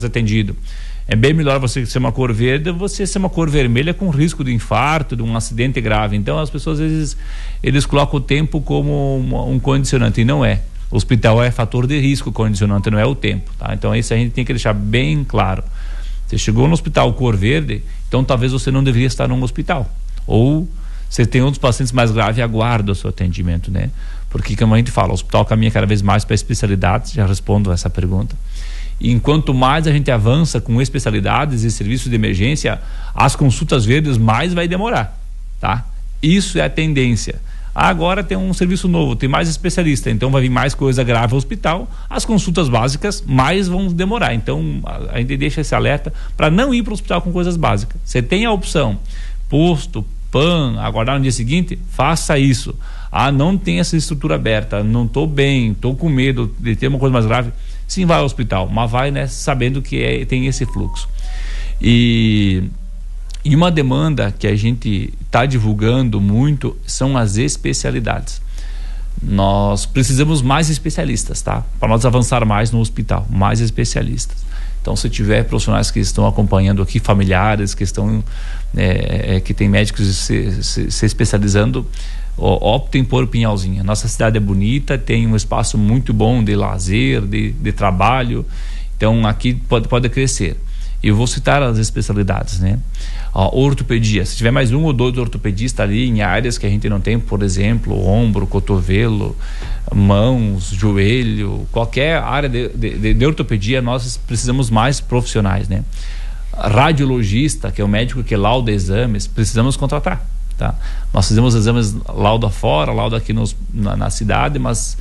atendido. É bem melhor você ser uma cor verde, você ser uma cor vermelha com risco de infarto, de um acidente grave. Então as pessoas às vezes eles colocam o tempo como um condicionante, e não é. O hospital é fator de risco condicionante, não é o tempo, tá? Então isso a gente tem que deixar bem claro. Você chegou no hospital cor verde, então talvez você não deveria estar num hospital. Ou você tem outros pacientes mais graves e aguarda o seu atendimento, né? Porque, como a gente fala, o hospital caminha cada vez mais para especialidades, já respondo essa pergunta. E enquanto mais a gente avança com especialidades e serviços de emergência, as consultas verdes mais vai demorar, tá? Isso é a tendência. Agora tem um serviço novo, tem mais especialista, então vai vir mais coisa grave ao hospital, as consultas básicas mais vão demorar. Então a gente deixa esse alerta para não ir para o hospital com coisas básicas. Você tem a opção, posto, PAN, aguardar no dia seguinte, faça isso. Não tem essa estrutura aberta, não estou bem, estou com medo de ter uma coisa mais grave, sim, vai ao hospital, mas vai, né, sabendo que tem esse fluxo. E uma demanda que a gente está divulgando muito são as especialidades. Nós precisamos mais especialistas, tá? Para nós avançar mais no hospital, mais especialistas. Então, se tiver profissionais que estão acompanhando aqui, familiares que estão, que tem médicos se especializando, optem por Pinhalzinho. Nossa cidade é bonita, tem um espaço muito bom de lazer, de trabalho. Então, aqui pode crescer. Eu vou citar as especialidades, né? Ortopedia, se tiver mais um ou dois ortopedistas ali em áreas que a gente não tem, por exemplo, ombro, cotovelo, mãos, joelho, qualquer área de ortopedia, nós precisamos mais profissionais, né? Radiologista, que é o médico que lauda exames, precisamos contratar, tá? Nós fizemos exames lauda fora, lauda aqui na cidade, mas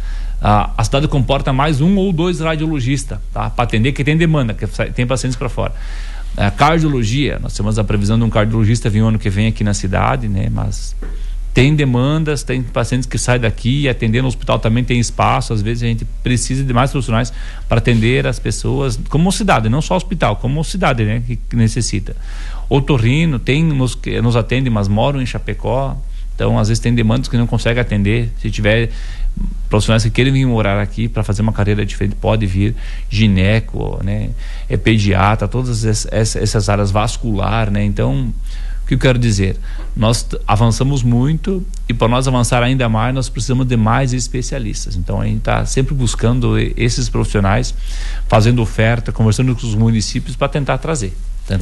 a cidade comporta mais um ou dois radiologistas, tá? Para atender, que tem demanda, que tem pacientes para fora. Cardiologia, nós temos a previsão de um cardiologista vir o ano que vem aqui na cidade, né? Mas tem demandas, tem pacientes que saem daqui e atender no hospital também tem espaço. Às vezes a gente precisa de mais profissionais para atender as pessoas como cidade, não só hospital, como cidade, né? Que necessita. Otorrino, tem que nos atende, mas moram em Chapecó, então às vezes tem demandas que não consegue atender. Se tiver profissionais que querem vir morar aqui para fazer uma carreira diferente, pode vir. Gineco, né? Pediatra, todas essas áreas, vascular, né? Então, o que eu quero dizer? Nós avançamos muito e para nós avançar ainda mais, nós precisamos de mais especialistas. Então, a gente está sempre buscando esses profissionais, fazendo oferta, conversando com os municípios para tentar trazer.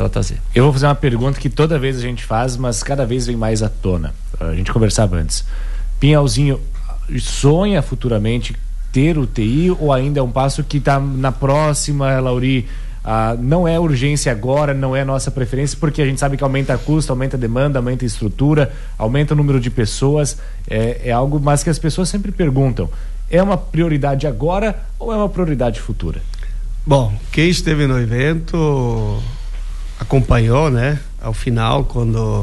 Eu vou fazer uma pergunta que toda vez a gente faz, mas cada vez vem mais à tona. A gente conversava antes. Pinhalzinho sonha futuramente ter UTI ou ainda é um passo que está na próxima, Lauri? Não é urgência agora, não é nossa preferência, porque a gente sabe que aumenta custo, aumenta demanda, aumenta estrutura, aumenta o número de pessoas, é algo, mas que as pessoas sempre perguntam, é uma prioridade agora ou é uma prioridade futura? Bom, quem esteve no evento acompanhou, né, ao final, quando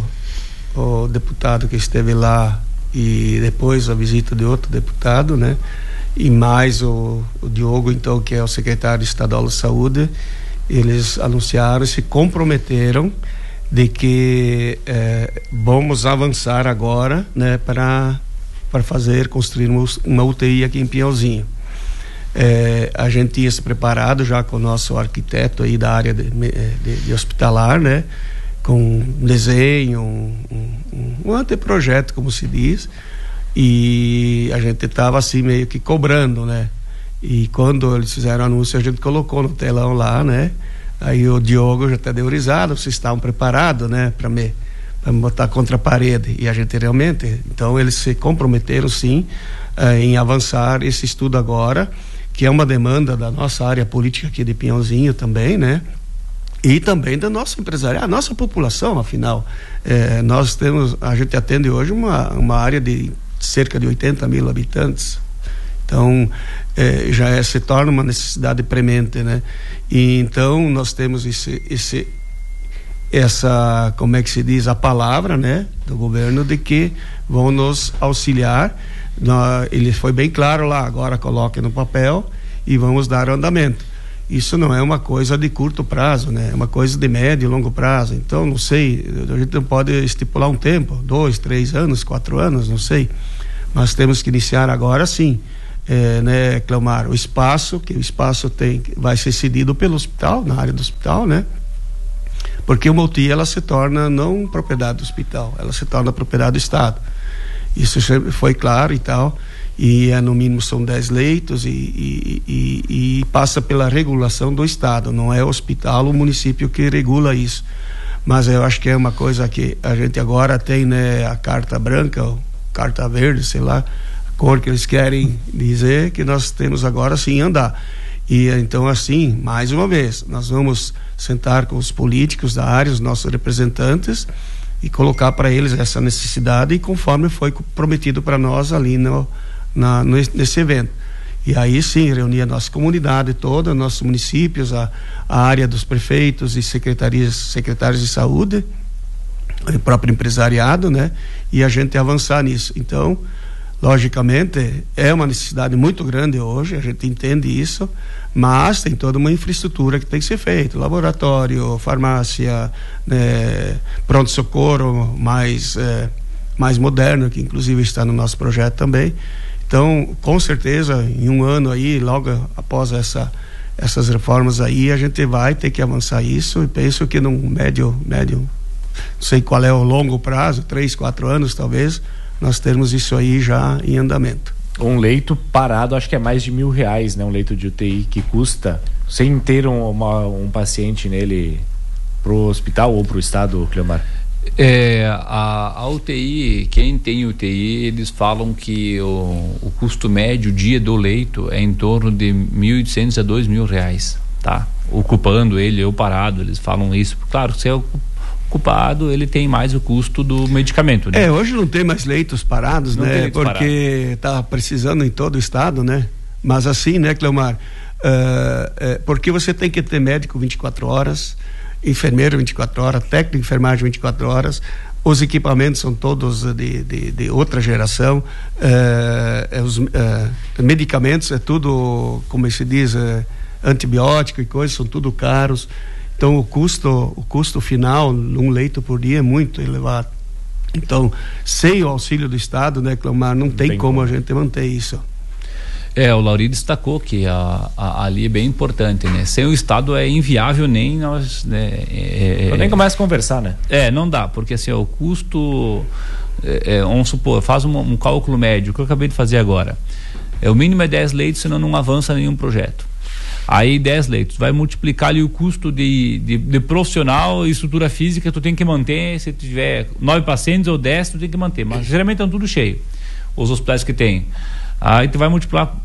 o deputado que esteve lá e depois a visita de outro deputado, né, e mais o Diogo, então, que é o secretário estadual de saúde, eles anunciaram, se comprometeram de que vamos avançar agora, né, para construir uma UTI aqui em Pinhalzinho. A gente tinha se preparado já com o nosso arquiteto aí da área de hospitalar, né, com um desenho, um anteprojeto, como se diz, e a gente estava assim meio que cobrando, né? E quando eles fizeram o anúncio, a gente colocou no telão lá, né? Aí o Diogo já até deu risada, vocês estavam preparados, né, para me botar contra a parede, e a gente realmente, então eles se comprometeram sim em avançar esse estudo agora, que é uma demanda da nossa área política aqui de Pinhalzinho também, né? E também da nossa empresarial, a nossa população, afinal. A gente atende hoje uma área de cerca de 80 mil habitantes. Então, se torna uma necessidade premente, né? E então nós temos essa, como é que se diz, a palavra, né, do governo de que vão nos auxiliar. Ele foi bem claro lá, agora coloque no papel e vamos dar andamento. Isso não é uma coisa de curto prazo, né? É uma coisa de médio e longo prazo. Então, não sei, a gente não pode estipular um tempo, 2, 3 anos, 4 anos, não sei. Nós temos que iniciar agora sim, né, Cleomar, o espaço vai ser cedido pelo hospital, na área do hospital, né? Porque uma UTI, ela se torna não propriedade do hospital, ela se torna propriedade do Estado. Isso sempre foi claro e tal, e no mínimo são 10 leitos e passa pela regulação do Estado, não é o hospital, o município que regula isso. Mas eu acho que é uma coisa que a gente agora tem, né, a carta branca, ou carta verde, sei lá, a cor que eles querem dizer, que nós temos agora sim andar. E então, assim, mais uma vez, nós vamos sentar com os políticos da área, os nossos representantes, e colocar para eles essa necessidade, e conforme foi prometido para nós ali nesse evento. E aí sim, reunir a nossa comunidade toda, nossos municípios, a área dos prefeitos e secretários de saúde, o próprio empresariado, né? E a gente avançar nisso. Então, logicamente, é uma necessidade muito grande hoje, a gente entende isso, mas tem toda uma infraestrutura que tem que ser feita, laboratório, farmácia, né, pronto-socorro mais moderno, que inclusive está no nosso projeto também. Então, com certeza, em um ano aí, logo após essas reformas aí, a gente vai ter que avançar isso, e penso que num médio, não sei qual é o longo prazo, 3, 4 anos talvez, nós termos isso aí já em andamento. Um leito parado, acho que é mais de R$1.000, né? Um leito de UTI que custa, sem ter um paciente nele pro hospital ou pro estado, Cleomar? A UTI, quem tem UTI, eles falam que o custo médio dia do leito é em torno de R$1.800 a R$2.000, tá? Ocupando ele ou parado, eles falam isso. Claro, se é ocupado, ele tem mais o custo do medicamento, né? Hoje não tem mais leitos parados, não, né? Porque tá precisando em todo o estado, né? Mas assim, né, Cleomar? Porque você tem que ter médico 24 horas, enfermeiro 24 horas, técnico de enfermagem 24 horas, os equipamentos são todos de outra geração, os medicamentos é tudo, como se diz, antibiótico e coisas, são tudo caros. Então o custo final num leito por dia é muito elevado. Então, sem o auxílio do Estado, né, Cleomar, não tem como a gente manter isso. O Lauri destacou que ali é bem importante, né? Sem o Estado é inviável nem nós, né? Nem começa a conversar, né? Não dá, porque assim, o custo, vamos supor, faz um cálculo médio, que eu acabei de fazer agora. O mínimo é 10 leitos, senão não avança nenhum projeto. Aí 10 leitos, vai multiplicar ali o custo de profissional e estrutura física, tu tem que manter, se tiver 9 pacientes ou 10, tu tem que manter, mas geralmente estão tudo cheio, os hospitais que tem. Aí tu vai multiplicar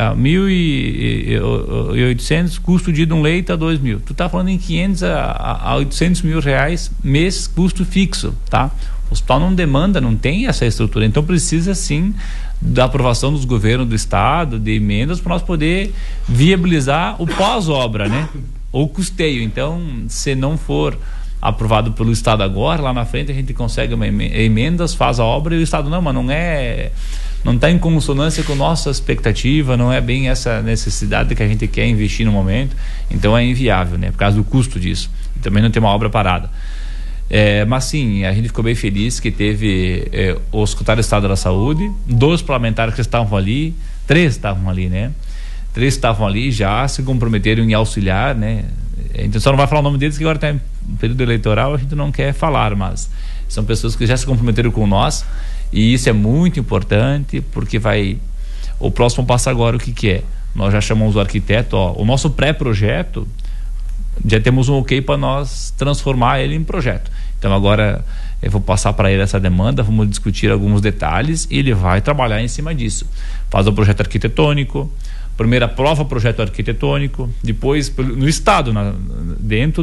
1.800, custo de um leito a 2.000. Tu tá falando em 500 a 800 mil reais mês, custo fixo, tá? O hospital não demanda, não tem essa estrutura, então precisa sim da aprovação dos governos do estado, de emendas, para nós poder viabilizar o pós-obra, né? Ou custeio. Então, se não for aprovado pelo estado agora, lá na frente a gente consegue emendas, faz a obra e o estado não, mas não está em consonância com nossa expectativa, não é bem essa necessidade que a gente quer investir no momento, então é inviável, né? Por causa do custo disso. E também não tem uma obra parada. Mas sim, a gente ficou bem feliz que teve o secretário de Estado da Saúde, 2 parlamentares que estavam ali, 3 estavam ali, né? 3 estavam ali, já se comprometeram em auxiliar, né? A gente só não vai falar o nome deles, que agora está em período eleitoral, a gente não quer falar, mas são pessoas que já se comprometeram com nós, e isso é muito importante, porque o próximo passo agora, o que é? Nós já chamamos o arquiteto, o nosso pré-projeto, já temos um ok para nós transformar ele em projeto. Então agora eu vou passar para ele essa demanda, vamos discutir alguns detalhes e ele vai trabalhar em cima disso. Faz o projeto arquitetônico, primeiro aprova o projeto arquitetônico, depois no estado, dentro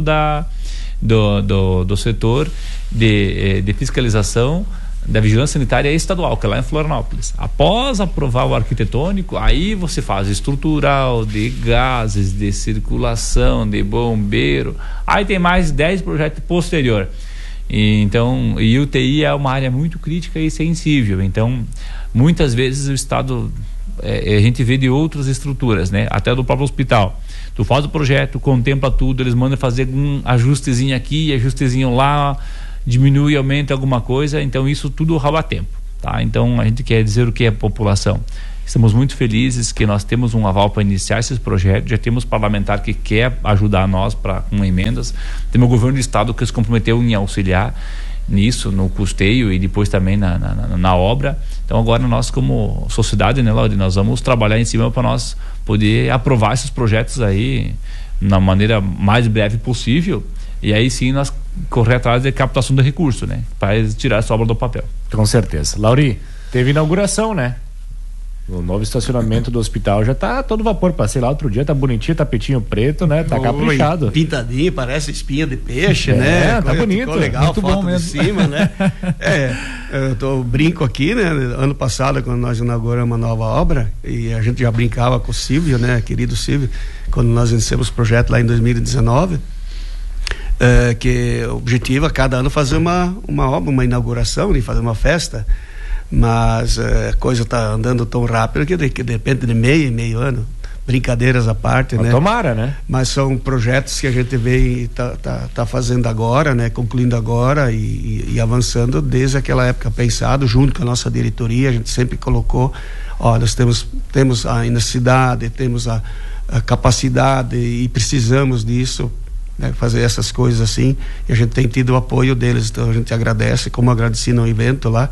do setor de fiscalização da vigilância sanitária estadual, que é lá em Florianópolis. Após aprovar o arquitetônico, aí você faz estrutural, de gases, de circulação, de bombeiro, aí tem mais 10 projetos posterior. E UTI é uma área muito crítica e sensível, então muitas vezes o estado, a gente vê de outras estruturas, né? Até do próprio hospital, tu faz o projeto, contempla tudo, eles mandam fazer um ajustezinho aqui, ajustezinho lá, diminui, aumenta alguma coisa, então isso tudo rouba tempo, tá? Então a gente quer dizer o que é população. Estamos muito felizes que nós temos um aval para iniciar esses projetos, já temos parlamentar que quer ajudar nós com emendas, temos o governo do estado que se comprometeu em auxiliar nisso, no custeio e depois também na obra. Então agora nós, como sociedade, né, Lauri, nós vamos trabalhar em cima para nós poder aprovar esses projetos aí na maneira mais breve possível, e aí sim nós correr atrás de captação de recurso, né, para tirar essa obra do papel. Com certeza. Lauri, teve inauguração, né? O novo estacionamento do hospital já tá todo vapor. Passei lá outro dia, tá bonitinho, tapetinho preto, né? Tá caprichado. Pintadinho, parece espinha de peixe, né? Tá bonito. Ficou legal, muito foto bom mesmo. de cima, né? Eu brinco aqui, né? Ano passado, quando nós inauguramos uma nova obra, e a gente já brincava com o Silvio, né? Querido Silvio, quando nós iniciamos o projeto lá em 2019, que o objetivo é cada ano fazer uma obra, uma inauguração, e fazer uma festa. Mas a coisa está andando tão rápido que depende de meio ano, brincadeiras à parte, né? Tomara, né? Mas são projetos que a gente vem tá fazendo agora, né? Concluindo agora e avançando desde aquela época, pensado junto com a nossa diretoria. A gente sempre colocou, nós temos a necessidade, temos a capacidade e precisamos disso, né? Fazer essas coisas assim, e a gente tem tido o apoio deles, então a gente agradece, como agradeci no evento lá.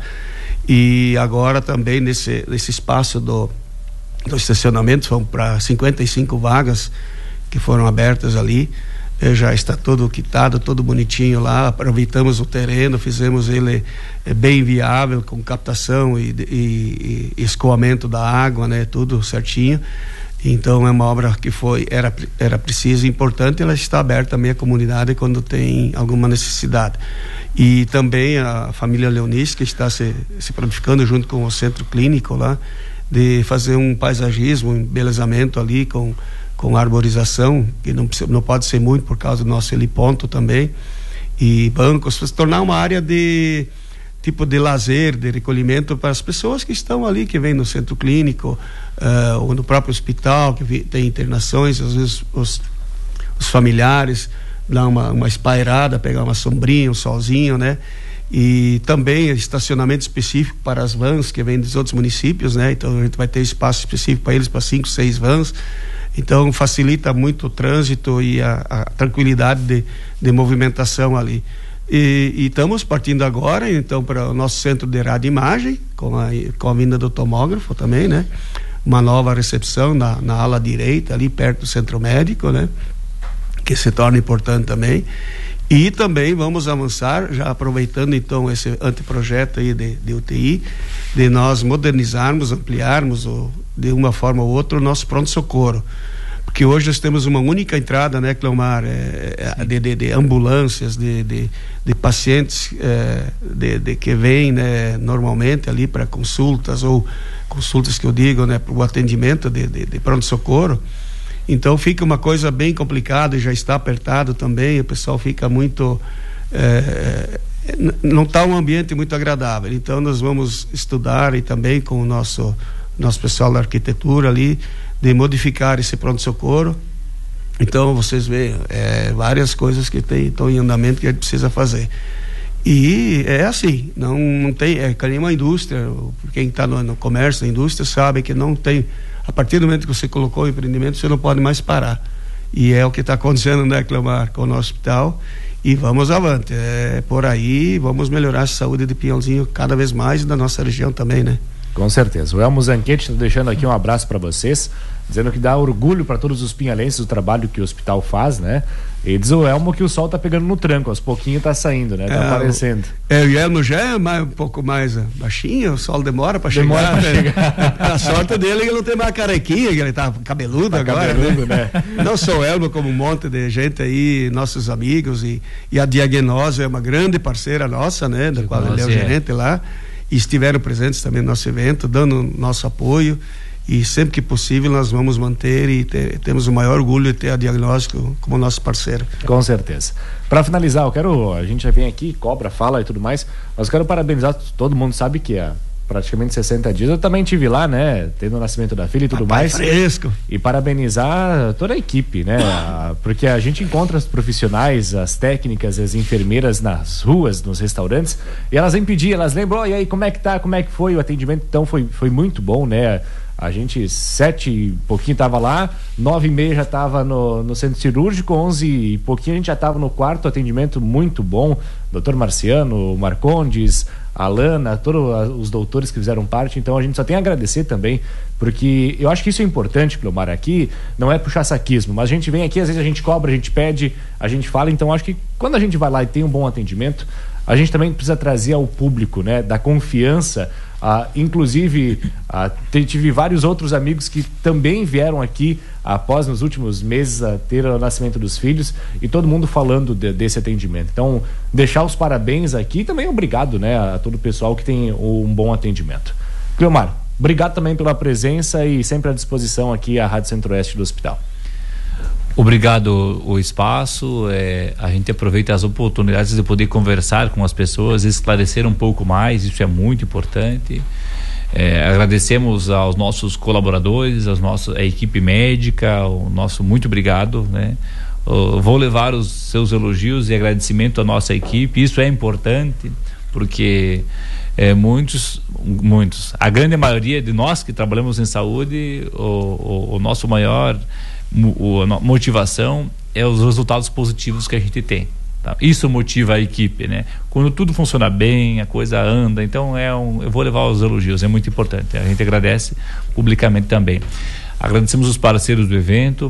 E agora também nesse espaço do estacionamento, vão para 55 vagas que foram abertas ali, já está todo quitado, todo bonitinho lá. Aproveitamos o terreno, fizemos ele bem viável, com captação e escoamento da água, né, tudo certinho. Então é uma obra que era precisa e importante. Ela está aberta também à comunidade quando tem alguma necessidade. E também a família Leonice, que está se prontificando junto com o centro clínico lá, de fazer um paisagismo, um embelezamento ali com arborização, que não pode ser muito por causa do nosso heliponto também, e bancos, para se tornar uma área de lazer, de recolhimento para as pessoas que estão ali, que vêm no centro clínico, ou no próprio hospital, que tem internações. Às vezes os familiares dar uma espairada, pegar uma sombrinha, um solzinho, né? E também estacionamento específico para as vans que vêm dos outros municípios, né? Então a gente vai ter espaço específico para eles, para 5, 6 vans. Então facilita muito o trânsito e a tranquilidade de movimentação ali. E estamos partindo agora então para o nosso centro de radioimagem, com a vinda do tomógrafo também, né? Uma nova recepção na ala direita, ali perto do centro médico, né? Que se torna importante também. E também vamos avançar, já aproveitando então esse anteprojeto aí de UTI, de nós modernizarmos, ampliarmos de uma forma ou outra o nosso pronto-socorro. Porque hoje nós temos uma única entrada, né, Cleomar, de ambulâncias, de pacientes que vêm, né, normalmente ali para consultas, ou consultas que eu digo, né, para o atendimento de pronto-socorro. Então fica uma coisa bem complicada e já está apertado também, o pessoal fica muito... não está um ambiente muito agradável. Então nós vamos estudar, e também com o nosso pessoal da arquitetura ali, de modificar esse pronto-socorro. Então vocês veem várias coisas que estão em andamento que a gente precisa fazer. E é assim, não tem, que nem uma indústria. Quem está no comércio, na indústria, sabe que não tem... A partir do momento que você colocou o empreendimento, você não pode mais parar. E é o que está acontecendo, né, Cleomar, com o nosso hospital. E vamos avante. Por aí, vamos melhorar a saúde de Pinhalzinho cada vez mais, e da nossa região também, né? Com certeza. O Elmo Zanquete está deixando aqui um abraço para vocês, dizendo que dá orgulho para todos os pinhalenses o trabalho que o hospital faz, né? E diz o Elmo que o sol tá pegando no tranco, aos pouquinhos tá saindo, né? Tá aparecendo. O Elmo já é um pouco mais baixinho, o sol demora para chegar. A sorte dele é que ele não tem mais carequinha, que ele tá cabeludo agora. Cabeludo, né? Não só o Elmo, como um monte de gente aí, nossos amigos, e a Diagnose é uma grande parceira nossa, né? Da qual ele é o gerente lá, e estiveram presentes também no nosso evento, dando nosso apoio. E sempre que possível nós vamos manter, e temos o maior orgulho de ter a Diagnóstico como nosso parceiro. Com certeza. Para finalizar, a gente já vem aqui, cobra, fala e tudo mais, mas eu quero parabenizar, todo mundo sabe que há praticamente 60 dias eu também estive lá, né, tendo o nascimento da filha e tudo mais. Fresco. E parabenizar toda a equipe, né, porque a gente encontra os profissionais, as técnicas, as enfermeiras nas ruas, nos restaurantes, e elas vêm pedir, elas lembram, e aí, como é que tá, como é que foi o atendimento? Então foi muito bom, né? A gente 7 e pouquinho tava lá, 9h30 já tava no centro cirúrgico, 11 e pouquinho a gente já tava no quarto, atendimento muito bom. Dr. Marciano, Marcondes, Alana, todos os doutores que fizeram parte. Então a gente só tem a agradecer também, porque eu acho que isso é importante, Cleomar. Aqui não é puxar saquismo, mas a gente vem aqui, às vezes a gente cobra, a gente pede, a gente fala. Então acho que quando a gente vai lá e tem um bom atendimento, a gente também precisa trazer ao público, né, da confiança. Inclusive, tive vários outros amigos que também vieram aqui após, nos últimos meses, ter o nascimento dos filhos, e todo mundo falando desse atendimento. Então, deixar os parabéns aqui e também obrigado, né, a todo o pessoal que tem um bom atendimento. Cleomar, obrigado também pela presença e sempre à disposição aqui à Rádio Centro-Oeste do Hospital. Obrigado o espaço, a gente aproveita as oportunidades de poder conversar com as pessoas, esclarecer um pouco mais, isso é muito importante. Agradecemos aos nossos colaboradores, a equipe médica, o nosso muito obrigado, né? Vou levar os seus elogios e agradecimento à nossa equipe, isso é importante, porque muitos, a grande maioria de nós que trabalhamos em saúde, o nosso maior motivação é os resultados positivos que a gente tem, tá? Isso motiva a equipe, né? Quando tudo funciona bem, a coisa anda, então eu vou levar os elogios, é muito importante, a gente agradece publicamente também. Agradecemos os parceiros do evento,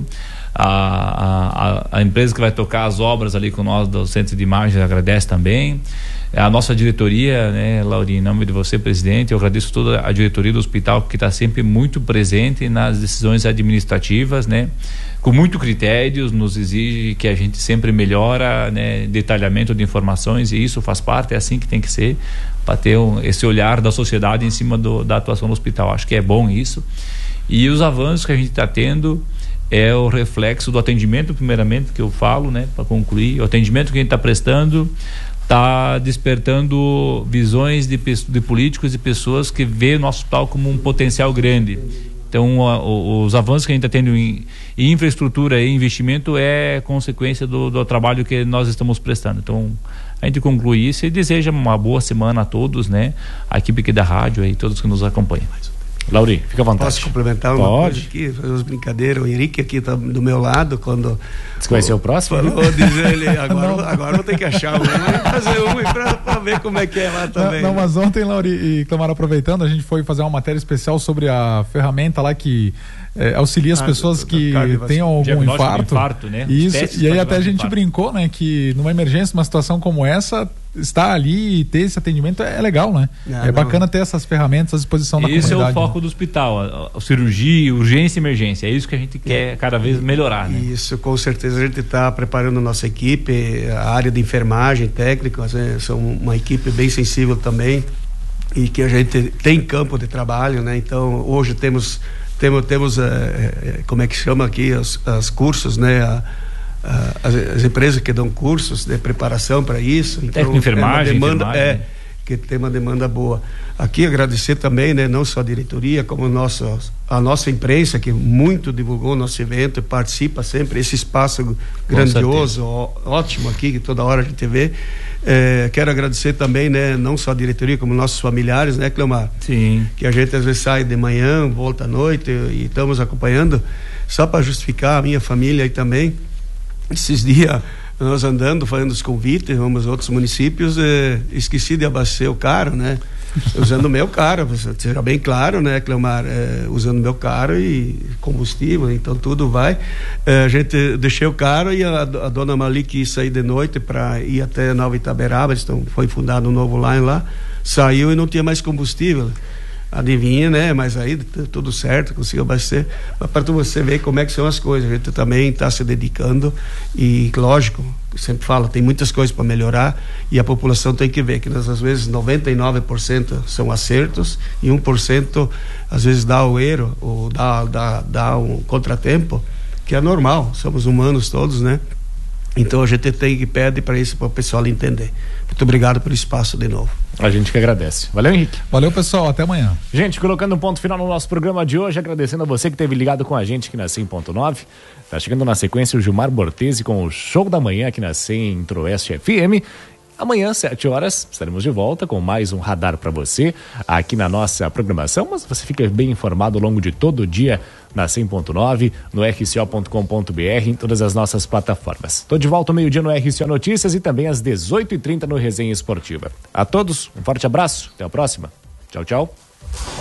a empresa que vai tocar as obras ali com nós do Centro de Imagens agradece também, a nossa diretoria, né, Laurinha, em nome de você, presidente, eu agradeço toda a diretoria do hospital que está sempre muito presente nas decisões administrativas, né, com muito critérios, nos exige que a gente sempre melhora, né, detalhamento de informações, e isso faz parte, é assim que tem que ser, para ter esse olhar da sociedade em cima da atuação do hospital. Acho que é bom isso, e os avanços que a gente está tendo é o reflexo do atendimento, primeiramente, que eu falo, né, para concluir, o atendimento que a gente está prestando está despertando visões de políticos e pessoas que vê o nosso hospital como um potencial grande. Então, os avanços que a gente está tendo em infraestrutura e investimento é consequência do trabalho que nós estamos prestando. Então, a gente conclui isso e deseja uma boa semana a todos, né? A equipe aqui da rádio e todos que nos acompanham. Lauri, fica à vontade. Posso complementar uma coisa aqui, fazer umas brincadeiras? O Henrique aqui tá do meu lado, quando... Você vai ser o próximo? Falou, dizer ele, agora vou ter que achar um e fazer um pra ver como é que é lá também. Não, mas ontem, Lauri e Cleomar, aproveitando, a gente foi fazer uma matéria especial sobre a ferramenta lá que auxilia as pessoas que têm algum infarto, né? Isso, e aí até a gente brincou, né, que numa emergência, uma situação como essa, estar ali e ter esse atendimento é legal, né? Bacana ter essas ferramentas à disposição da comunidade. Esse é o foco do hospital, a cirurgia, urgência e emergência, é isso que a gente quer cada vez melhorar, né? Isso, com certeza a gente está preparando a nossa equipe, a área de enfermagem, técnicos, são uma equipe bem sensível também, e que a gente tem campo de trabalho, né? Então hoje temos como é que chama aqui os cursos, né? As empresas que dão cursos de preparação para isso, então técnico, enfermagem, que tem uma demanda boa. Aqui agradecer também, né, não só a diretoria, como a nossa imprensa, que muito divulgou o nosso evento e participa sempre, esse espaço grandioso, ótimo aqui, que toda hora a gente vê. Quero agradecer também, né, não só a diretoria, como nossos familiares, né, Cleomar? Sim. Que a gente às vezes sai de manhã, volta à noite e estamos acompanhando, só para justificar a minha família aí também. Esses dias nós andando, fazendo os convites, vamos a outros municípios, esqueci de abastecer o carro, né? Usando o meu carro, seja bem claro, né, Cleomar? Usando o meu carro e combustível, então tudo vai. A gente deixei o carro e a dona Mali quis sair de noite para ir até Nova Itaberaba, então foi fundado um novo line lá, saiu e não tinha mais combustível. Adivinha, né? Mas aí tudo certo, conseguiu abastecer. Para você ver como é que são as coisas, a gente também está se dedicando e, lógico, sempre falo, tem muitas coisas para melhorar e a população tem que ver que às vezes 99% são acertos e 1% às vezes dá o erro ou dá um contratempo, que é normal, somos humanos todos, né? Então a gente tem que pedir para isso, para o pessoal entender. Muito obrigado pelo espaço de novo. A gente que agradece. Valeu, Henrique. Valeu, pessoal. Até amanhã. Gente, colocando um ponto final no nosso programa de hoje, agradecendo a você que esteve ligado com a gente aqui na 100.9. Tá chegando na sequência o Gilmar Bortesi com o Show da Manhã aqui na Centro-Oeste FM. Amanhã, 7 horas, estaremos de volta com mais um Radar para você aqui na nossa programação, mas você fica bem informado ao longo de todo o dia na 100.9, no rco.com.br, em todas as nossas plataformas. Estou de volta ao meio-dia no RCO Notícias e também às 18h30 no Resenha Esportiva. A todos, um forte abraço, até a próxima. Tchau, tchau.